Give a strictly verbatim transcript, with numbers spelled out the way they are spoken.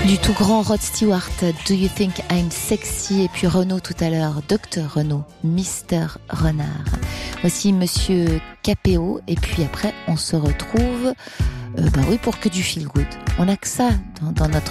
Du tout grand Rod Stewart, Do You Think I'm Sexy? Et puis Renaud tout à l'heure, Docteur Renaud, Mister Renard. Voici Monsieur Capéo, et puis après on se retrouve, euh, bah oui, pour que du feel good. On n'a que ça dans, dans notre